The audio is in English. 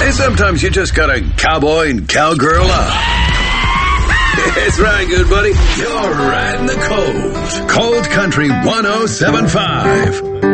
Hey, sometimes you just gotta cowboy and cowgirl up. That's right, good buddy. You're riding the cold. Cold Country 107.5.